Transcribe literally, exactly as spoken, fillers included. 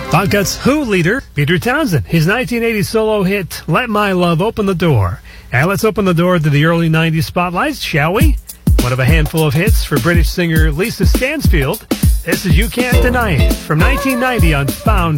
Bobcats Who leader, Peter Townsend. His nineteen eighty solo hit, Let My Love Open the Door. And let's open the door to the early nineties spotlights, shall we? One of a handful of hits for British singer Lisa Stansfield. This is You Can't Deny It from nineteen ninety on Found